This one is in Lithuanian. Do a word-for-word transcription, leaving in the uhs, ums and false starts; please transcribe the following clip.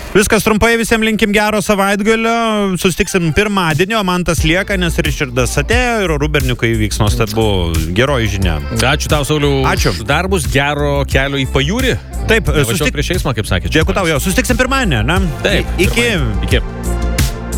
Viskas trumpai, visiems linkim gero savaitgalio. Sustiksim pirmadienį, o man tas lieka, nes Ričardas atėjo ir Ruberniukai vyks nuostabu. Geroji žinia. Ačiū tau, Sauliau. Ačiū. Darbus, gero kelio į pajūrį. Taip, sustik... prieš eismą, kaip sakė. Dėkui tau, jo. Sustiksim pirmadienį, ne? Taip. Iki. Iki.